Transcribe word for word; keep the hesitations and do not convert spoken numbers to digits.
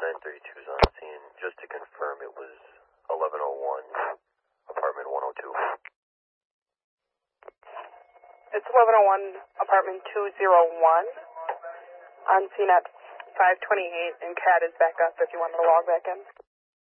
nine thirty-two is on scene. Just to confirm, it was eleven oh one, apartment one oh two. It's eleven oh one, apartment two oh one. On scene at five twenty-eight, and Cat is back up if you wanted to log back in.